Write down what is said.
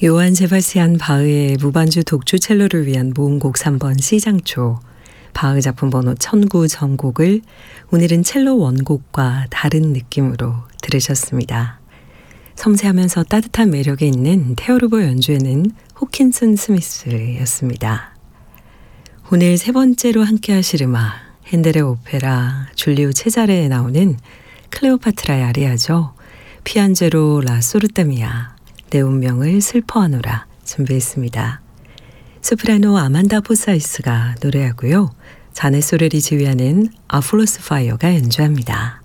요한 세바스찬 바흐의 무반주 독주 첼로를 위한 모음곡 3번 C장조, 바흐 작품 번호 1009 전곡을 오늘은 첼로 원곡과 다른 느낌으로 들으셨습니다. 섬세하면서 따뜻한 매력이 있는 테오르보 연주에는 호킨슨 스미스였습니다. 오늘 세 번째로 함께 하실 음악, 핸델의 오페라 줄리우 체자레에 나오는 클레오파트라의 아리아죠. 피안제로 라 소르타미아, 내 운명을 슬퍼하노라 준비했습니다. 소프라노 아만다 포사이스가 노래하고요. 자네 소렐이 지휘하는 아플로스 파이어가 연주합니다.